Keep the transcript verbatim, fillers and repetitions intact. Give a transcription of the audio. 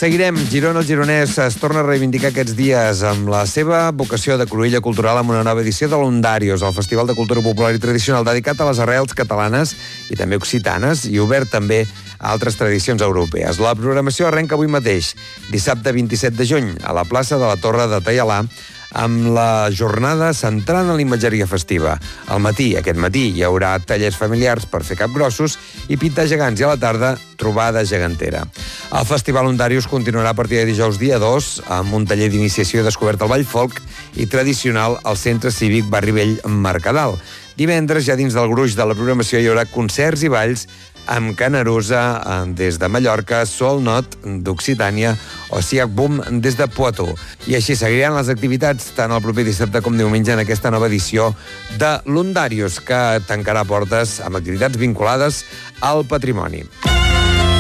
Seguirem. Girona, el gironès, es torna a reivindicar aquests dies amb la seva vocació de cruïlla cultural amb una nova edició de l'Ondarios, el Festival de Cultura Popular i Tradicional dedicat a les arrels catalanes i també occitanes i obert també a altres tradicions europees. La programació arrenca avui mateix, dissabte vint-i-set de juny, a la plaça de la Torre de Taialà, amb la jornada centrant en l'imatgeria festiva. Al matí, aquest matí, hi haurà tallers familiars per fer capgrossos i pintar gegants, i a la tarda, trobada gegantera. El Festival Ondarios continuarà a partir de dijous dia dos amb un taller d'iniciació descobert al Ball Folk i tradicional al Centre Cívic Barri Vell Mercadal. Divendres, ja dins del gruix de la programació, hi haurà concerts i balls amb Canarusa des de Mallorca, Sol Not d'Occitània o Siac Boom des de Poitou. I així seguiran les activitats tant el proper dissabte com diumenge en aquesta nova edició de l'Ondarios, que tancarà portes amb activitats vinculades al patrimoni.